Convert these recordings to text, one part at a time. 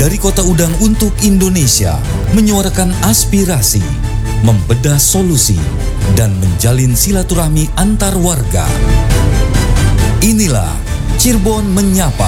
Dari Kota Udang untuk Indonesia, menyuarakan aspirasi, membedah solusi, dan menjalin silaturahmi antar warga. Inilah Cirebon Menyapa.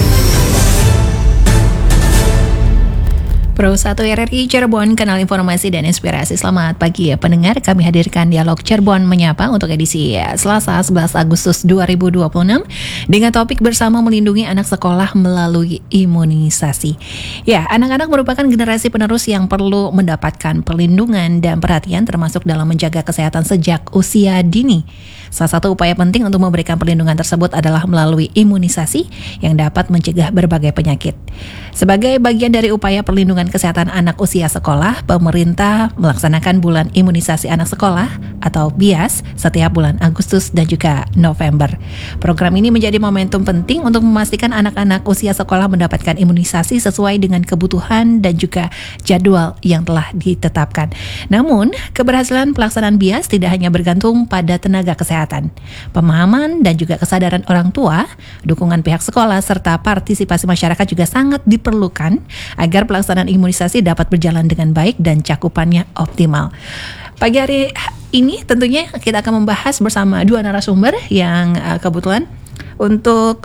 Pro 1 RRI Cirebon, kanal informasi dan inspirasi. Selamat pagi ya pendengar, kami hadirkan dialog Cirebon Menyapa untuk edisi Selasa 11 Agustus 2026 dengan topik bersama melindungi anak sekolah melalui imunisasi. Ya, anak-anak merupakan generasi penerus yang perlu mendapatkan perlindungan dan perhatian termasuk dalam menjaga kesehatan sejak usia dini. Salah satu upaya penting untuk memberikan perlindungan tersebut adalah melalui imunisasi yang dapat mencegah berbagai penyakit. Sebagai bagian dari upaya perlindungan kesehatan anak usia sekolah, pemerintah melaksanakan bulan imunisasi anak sekolah atau BIAS setiap bulan Agustus dan juga November. Program ini menjadi momentum penting untuk memastikan anak-anak usia sekolah mendapatkan imunisasi sesuai dengan kebutuhan dan juga jadwal yang telah ditetapkan. Namun, keberhasilan pelaksanaan BIAS tidak hanya bergantung pada tenaga kesehatan. Pemahaman dan juga kesadaran orang tua, dukungan pihak sekolah, serta partisipasi masyarakat juga sangat diperlukan agar pelaksanaan imunisasi dapat berjalan dengan baik dan cakupannya optimal. Pagi hari ini tentunya kita akan membahas bersama dua narasumber yang kebetulan untuk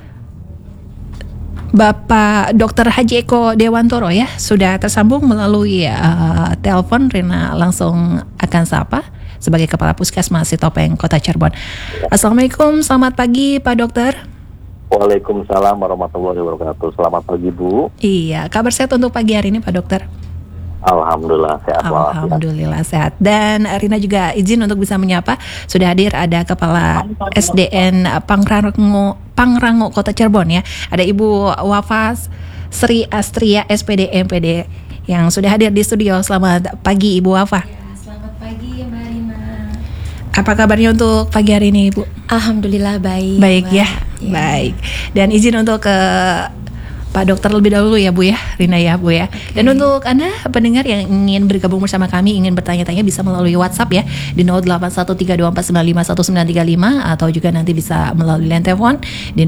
Bapak Dr. Haji Eko Dewantoro ya sudah tersambung melalui telepon. Rina langsung akan sapa sebagai Kepala Puskesmas Sitopeng Kota Cirebon. Assalamualaikum, selamat pagi Pak Dokter. Waalaikumsalam warahmatullahi wabarakatuh. Selamat pagi Bu. Iya, kabar sehat untuk pagi hari ini Pak Dokter? Alhamdulillah sehat. Alhamdulillah sehat. Dan Rina juga izin untuk bisa menyapa. Sudah hadir ada Kepala SDN Pangrango Kota Cirebon ya. Ada Ibu Wafas Sri Astria SPD MPD yang sudah hadir di studio. Selamat pagi Ibu Wafa. Ya, selamat pagi Mbak Rina. Apa kabarnya untuk pagi hari ini Ibu? Alhamdulillah baik. Baik ya. Baik. Dan izin untuk ke Pak Dokter lebih dahulu ya Bu ya, Rina ya Bu ya. Okay. Dan untuk Anda pendengar yang ingin bergabung bersama kami, ingin bertanya-tanya bisa melalui WhatsApp ya di 081324951935 atau juga nanti bisa melalui line telepon di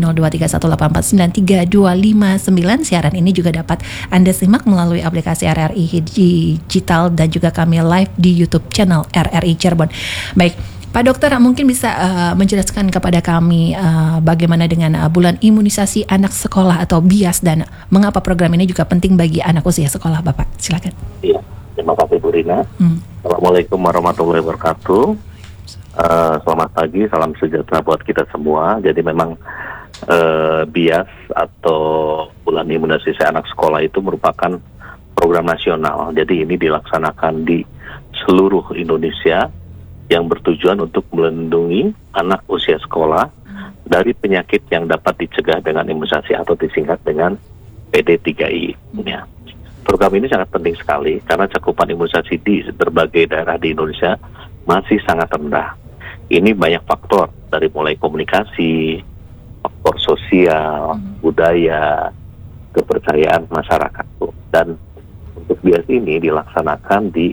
0231849329. Siaran ini juga dapat Anda simak melalui aplikasi RRI Digital dan juga kami live di YouTube channel RRI Cirebon. Baik. Pak Dokter mungkin bisa menjelaskan kepada kami bagaimana dengan bulan imunisasi anak sekolah atau BIAS dan mengapa program ini juga penting bagi anak usia sekolah Bapak. Silakan. Iya, terima kasih Bu Rina. Assalamualaikum warahmatullahi wabarakatuh. Selamat pagi, salam sejahtera buat kita semua. Jadi memang BIAS atau bulan imunisasi anak sekolah itu merupakan program nasional. Jadi ini dilaksanakan di seluruh Indonesia yang bertujuan untuk melindungi anak usia sekolah dari penyakit yang dapat dicegah dengan imunisasi atau disingkat dengan PD3I. Ya. Program ini sangat penting sekali karena cakupan imunisasi di berbagai daerah di Indonesia masih sangat rendah. Ini banyak faktor dari mulai komunikasi, faktor sosial, budaya, kepercayaan masyarakat. Dan untuk BIAS ini dilaksanakan di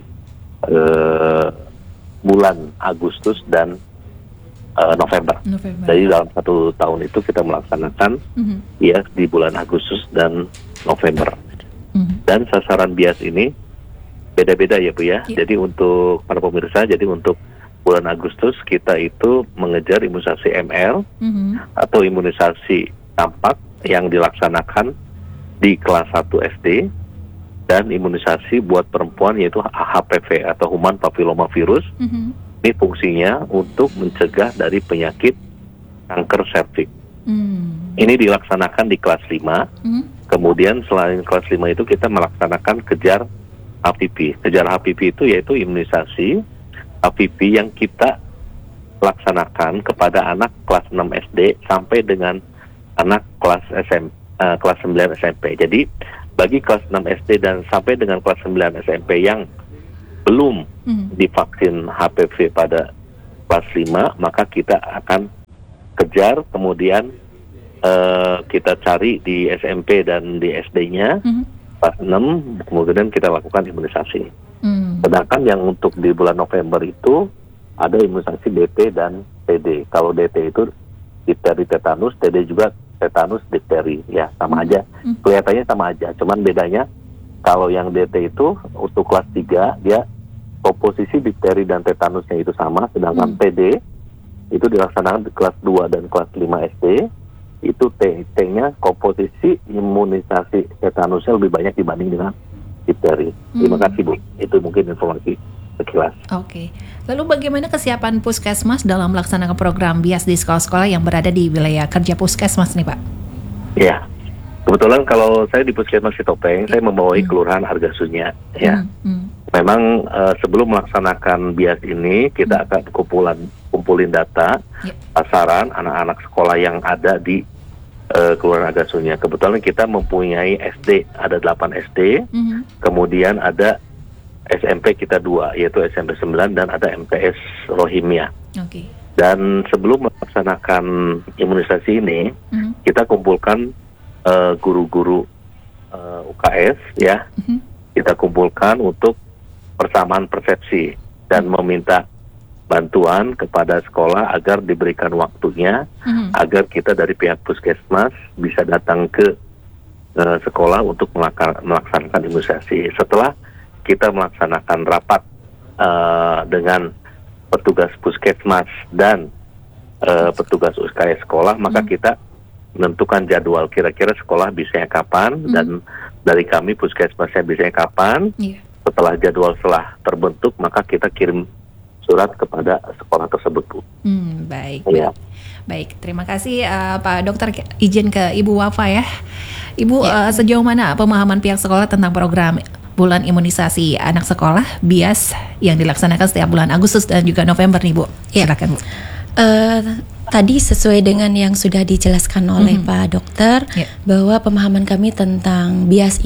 bulan Agustus dan November. Jadi dalam satu tahun itu kita melaksanakan BIAS di bulan Agustus dan November. Dan sasaran BIAS ini beda-beda ya Bu ya. Jadi untuk para pemirsa, jadi untuk bulan Agustus kita itu mengejar imunisasi ML atau imunisasi campak yang dilaksanakan di kelas 1 SD. Dan imunisasi buat perempuan yaitu HPV atau Human Papilloma Virus. Ini fungsinya untuk mencegah dari penyakit kanker serviks. Ini dilaksanakan di kelas 5. Kemudian selain kelas 5 itu kita melaksanakan kejar HPV. Kejar HPV itu yaitu imunisasi HPV yang kita laksanakan kepada anak kelas 6 SD sampai dengan anak kelas 9 SMP. Jadi bagi kelas 6 SD dan sampai dengan kelas 9 SMP yang belum divaksin HPV pada kelas 5, maka kita akan kejar, kemudian kita cari di SMP dan di SD-nya, kelas 6, kemudian kita lakukan imunisasi. Sedangkan yang untuk di bulan November itu ada imunisasi DT dan TD. Kalau DT itu difteri tetanus, TD juga tetanus, difteri, ya sama aja. Kelihatannya sama aja, cuman bedanya kalau yang DT itu untuk kelas 3 dia komposisi difteri dan tetanusnya itu sama, sedangkan PD itu dilaksanakan di kelas 2 dan kelas 5 SD. Itu T-nya komposisi imunisasi tetanusnya lebih banyak dibanding dengan difteri. Terima kasih Bu, itu mungkin informasi sekilas. Oke. Lalu bagaimana kesiapan Puskesmas dalam melaksanakan program BIAS di sekolah-sekolah yang berada di wilayah kerja Puskesmas nih Pak? Ya, kebetulan kalau saya di Puskesmas Citopeng, saya membawahi Kelurahan Argasunya. Ya, memang sebelum melaksanakan BIAS ini kita akan kumpulin data sasaran anak-anak sekolah yang ada di Kelurahan Argasunya. Kebetulan kita mempunyai SD, ada 8 SD, kemudian ada SMP kita 2, yaitu SMP 9 dan ada MTS Rohimya. Dan sebelum melaksanakan imunisasi ini, kita kumpulkan guru-guru UKS, ya, kita kumpulkan untuk persamaan persepsi dan meminta bantuan kepada sekolah agar diberikan waktunya, agar kita dari pihak Puskesmas bisa datang ke sekolah untuk melaksanakan imunisasi. Setelah kita melaksanakan rapat dengan petugas Puskesmas dan petugas UKS sekolah, maka kita menentukan jadwal kira-kira sekolah bisanya kapan dan dari kami Puskesmasnya bisanya kapan. Setelah jadwal terbentuk, maka kita kirim surat kepada sekolah tersebut, Bu. Baik. Baik, terima kasih Pak Dokter. Izin ke Ibu Wafa ya. Ibu, sejauh mana pemahaman pihak sekolah tentang program bulan imunisasi anak sekolah BIAS yang dilaksanakan setiap bulan Agustus dan juga November nih Bu? Silakan Bu. Tadi sesuai dengan yang sudah dijelaskan oleh Pak Dokter, bahwa pemahaman kami tentang BIAS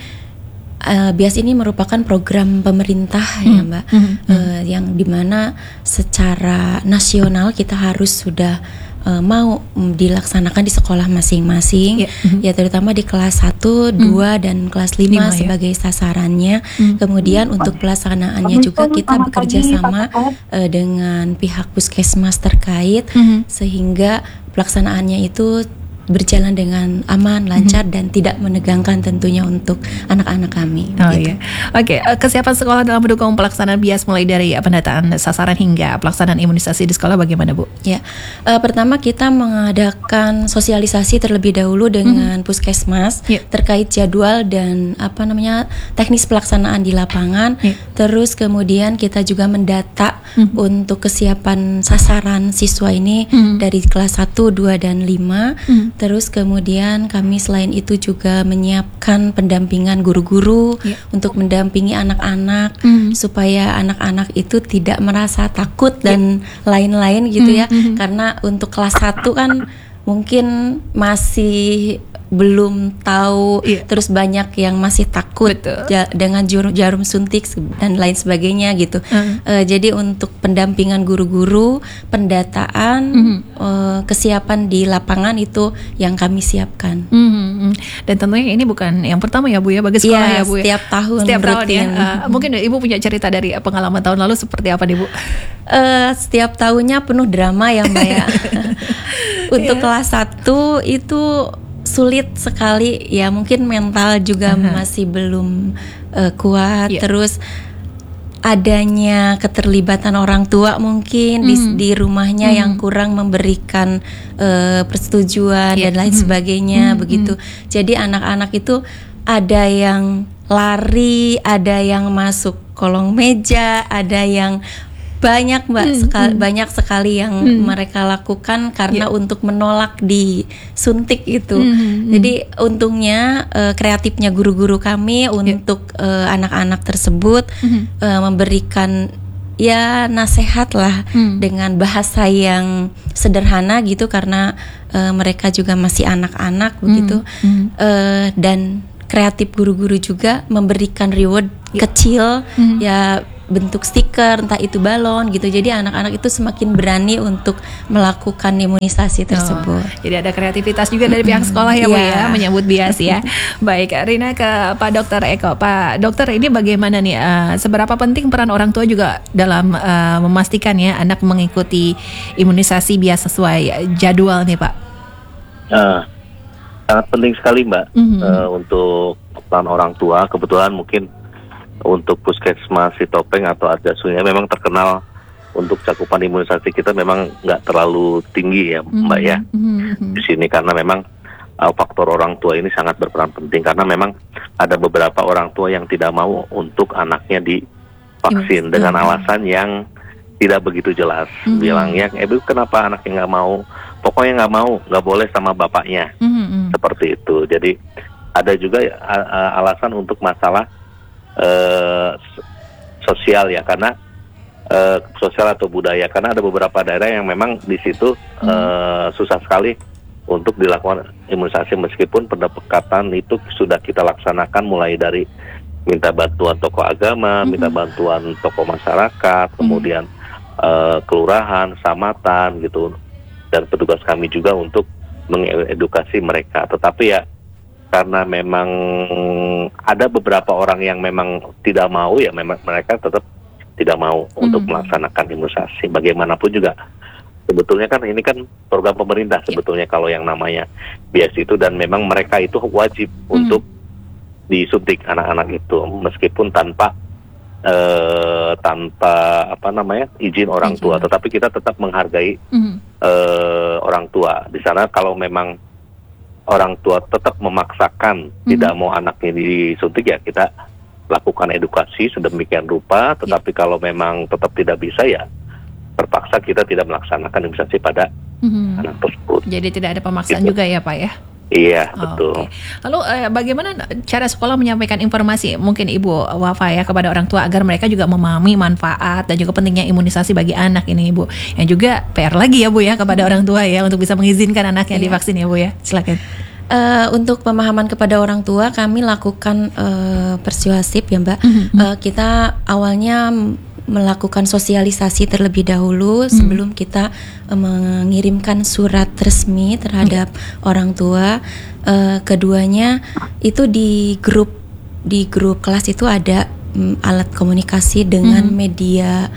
ini merupakan program pemerintah ya Mbak, yang dimana secara nasional kita harus sudah mau dilaksanakan di sekolah masing-masing, ya terutama di kelas 1, 2 dan kelas 5 sebagai sasarannya. Kemudian untuk pelaksanaannya juga kita bekerja sama dengan pihak Puskesmas terkait, sehingga pelaksanaannya itu berjalan dengan aman, lancar dan tidak menegangkan tentunya untuk anak-anak kami. Oke, kesiapan sekolah dalam mendukung pelaksanaan BIAS mulai dari pendataan sasaran hingga pelaksanaan imunisasi di sekolah bagaimana Bu? Ya, pertama kita mengadakan sosialisasi terlebih dahulu dengan Puskesmas terkait jadwal dan teknis pelaksanaan di lapangan. Terus kemudian kita juga mendata untuk kesiapan sasaran siswa ini dari kelas 1, 2 dan 5. Terus kemudian kami selain itu juga menyiapkan pendampingan guru-guru untuk mendampingi anak-anak supaya anak-anak itu tidak merasa takut dan lain-lain gitu ya. Karena untuk kelas 1 kan mungkin masih belum tahu, terus banyak yang masih takut dengan jarum suntik dan lain sebagainya gitu. Jadi untuk pendampingan guru-guru, pendataan, kesiapan di lapangan itu yang kami siapkan. Dan tentunya ini bukan yang pertama ya Bu ya bagi sekolah ya Bu ya. Setiap tahun rutin. Mungkin Ibu punya cerita dari pengalaman tahun lalu seperti apa nih Bu? Setiap tahunnya penuh drama ya Mbak ya. Untuk kelas 1 itu sulit sekali ya, mungkin mental juga masih belum kuat. Terus adanya keterlibatan orang tua mungkin di rumahnya yang kurang memberikan persetujuan dan lain sebagainya begitu. Jadi anak-anak itu ada yang lari, ada yang masuk kolong meja, ada yang banyak banyak sekali yang mereka lakukan karena untuk menolak disuntik itu. Jadi untungnya kreatifnya guru-guru kami untuk anak-anak tersebut memberikan ya nasihat lah dengan bahasa yang sederhana gitu, karena mereka juga masih anak-anak begitu. Dan kreatif guru-guru juga memberikan reward kecil ya, bentuk stiker, entah itu balon gitu. Jadi anak-anak itu semakin berani untuk melakukan imunisasi tersebut. Jadi ada kreativitas juga dari pihak sekolah ya Bu ya, menyambut BIAS ya. Baik, Rina ke Pak Dokter Eko. Pak Dokter, ini bagaimana nih, seberapa penting peran orang tua juga dalam memastikan ya anak mengikuti imunisasi BIAS sesuai jadwal nih Pak? Sangat penting sekali Mbak untuk peran orang tua. Kebetulan mungkin untuk Puskesmas Sitopeng atau Arjasunya memang terkenal untuk cakupan imunisasi kita memang nggak terlalu tinggi ya Mbak ya di sini, karena memang faktor orang tua ini sangat berperan penting, karena memang ada beberapa orang tua yang tidak mau untuk anaknya divaksin dengan alasan yang tidak begitu jelas. Bilangnya, ibu kenapa anaknya nggak mau? Pokoknya nggak mau, nggak boleh sama bapaknya. Seperti itu. Jadi ada juga alasan untuk masalah sosial ya, karena sosial atau budaya, karena ada beberapa daerah yang memang di situ susah sekali untuk dilakukan imunisasi, meskipun pendekatan itu sudah kita laksanakan mulai dari minta bantuan tokoh agama, minta bantuan tokoh masyarakat, kemudian kelurahan, samatan gitu, dan petugas kami juga untuk mengedukasi mereka. Tetapi ya karena memang ada beberapa orang yang memang tidak mau, ya memang mereka tetap tidak mau untuk melaksanakan imunisasi. Bagaimanapun juga sebetulnya kan ini kan program pemerintah sebetulnya kalau yang namanya bias itu, dan memang mereka itu wajib untuk disuntik anak-anak itu, meskipun tanpa izin orang tua. Tetapi kita tetap menghargai orang tua di sana. Kalau memang orang tua tetap memaksakan tidak mau anaknya disuntik, ya kita lakukan edukasi sedemikian rupa. Tetapi kalau memang tetap tidak bisa, ya terpaksa kita tidak melaksanakan imunisasi pada anak tersebut. Jadi tidak ada pemaksaan juga ya Pak ya? Iya, betul. Okay. Lalu bagaimana cara sekolah menyampaikan informasi mungkin Ibu Wafa ya kepada orang tua agar mereka juga memahami manfaat dan juga pentingnya imunisasi bagi anak ini Ibu. Yang juga PR lagi ya Bu ya kepada orang tua ya untuk bisa mengizinkan anaknya divaksin ya Bu ya. Silakan. Untuk pemahaman kepada orang tua kami lakukan persuasif ya Mbak. Kita awalnya melakukan sosialisasi terlebih dahulu sebelum kita mengirimkan surat resmi terhadap orang tua. Keduanya itu di grup kelas itu ada alat komunikasi dengan media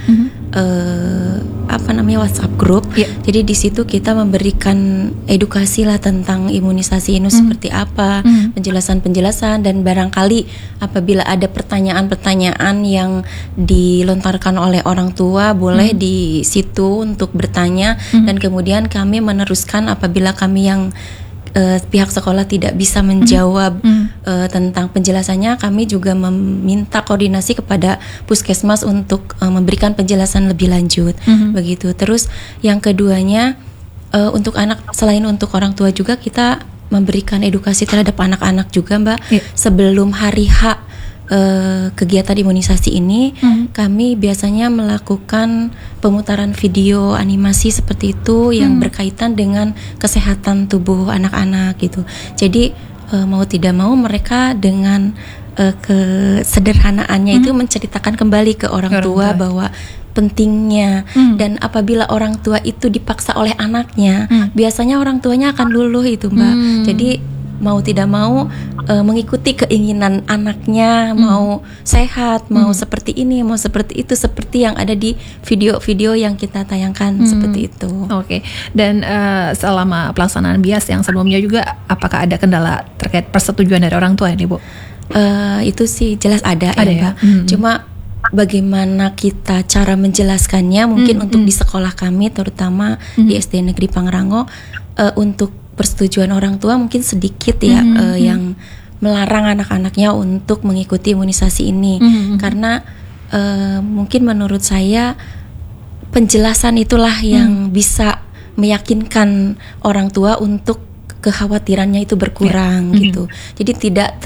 WhatsApp group. Jadi di situ kita memberikan edukasi lah tentang imunisasi ini seperti apa, penjelasan-penjelasan, dan barangkali apabila ada pertanyaan-pertanyaan yang dilontarkan oleh orang tua boleh di situ untuk bertanya, dan kemudian kami meneruskan apabila kami yang pihak sekolah tidak bisa menjawab tentang penjelasannya, kami juga meminta koordinasi kepada puskesmas untuk memberikan penjelasan lebih lanjut. Begitu. Terus yang keduanya untuk anak, selain untuk orang tua juga kita memberikan edukasi terhadap anak-anak juga Mbak. Sebelum hari H kegiatan imunisasi ini, kami biasanya melakukan pemutaran video animasi seperti itu yang berkaitan dengan kesehatan tubuh anak-anak gitu. Jadi mau tidak mau mereka dengan kesederhanaannya itu menceritakan kembali ke orang tua bahwa pentingnya, dan apabila orang tua itu dipaksa oleh anaknya, biasanya orang tuanya akan luluh itu Mbak. Jadi mau tidak mau mengikuti keinginan anaknya, mau sehat, mau seperti ini, mau seperti itu, seperti yang ada di video-video yang kita tayangkan seperti itu. Oke. Dan selama pelaksanaan BIAS yang sebelumnya juga, apakah ada kendala terkait persetujuan dari orang tua ini Bu? Itu sih jelas ada ya Mbak. Cuma bagaimana kita cara menjelaskannya mungkin untuk di sekolah kami, terutama di SD Negeri Pangrango, untuk persetujuan orang tua mungkin sedikit ya yang melarang anak-anaknya untuk mengikuti imunisasi ini, karena mungkin menurut saya penjelasan itulah yang bisa meyakinkan orang tua untuk kekhawatirannya itu berkurang gitu. Jadi tidak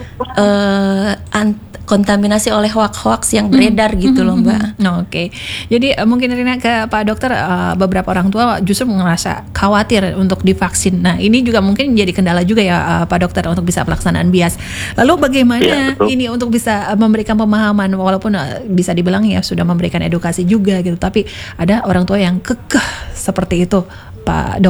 kontaminasi oleh hoaks yang beredar gitu loh Mbak. Oke. Jadi mungkin Rina ke Pak Dokter, beberapa orang tua justru merasa khawatir untuk divaksin. Nah ini juga mungkin jadi kendala juga ya Pak Dokter untuk bisa pelaksanaan BIAS. Lalu bagaimana ini untuk bisa memberikan pemahaman, walaupun bisa dibilang ya sudah memberikan edukasi juga gitu, tapi ada orang tua yang kekeh seperti itu Pak Dokter.